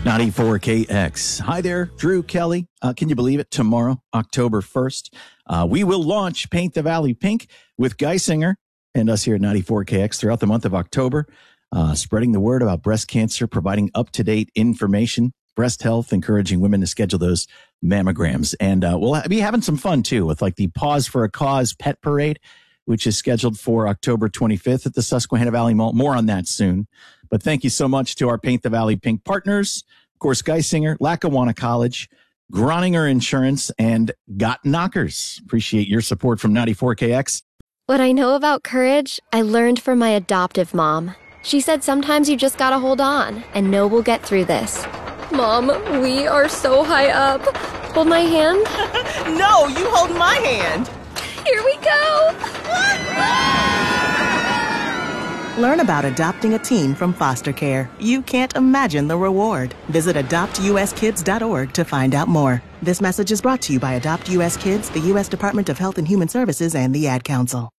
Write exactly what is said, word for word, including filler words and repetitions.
ninety-four K X. Hi there, Drew Kelly. Uh, can you believe it? Tomorrow, October first, uh, we will launch Paint the Valley Pink with Geisinger and us here at ninety-four K X throughout the month of October, uh, spreading the word about breast cancer, providing up-to-date information, breast health, encouraging women to schedule those mammograms. And uh, we'll be having some fun, too, with like the Pause for a Cause Pet Parade, which is scheduled for October twenty-fifth at the Susquehanna Valley Mall. More on that soon. But thank you so much to our Paint the Valley Pink partners. Of course, Geisinger, Lackawanna College, Groninger Insurance, and Got Knockers. Appreciate your support from ninety-four K X. What I know about courage, I learned from my adoptive mom. She said sometimes you just gotta hold on and know we'll get through this. Mom, we are so high up. Hold my hand. No, you hold my hand. Here we go. Learn about adopting a teen from foster care. You can't imagine the reward. Visit adopt u s kids dot org to find out more. This message is brought to you by Adopt U S Kids, the U S Department of Health and Human Services, and the Ad Council.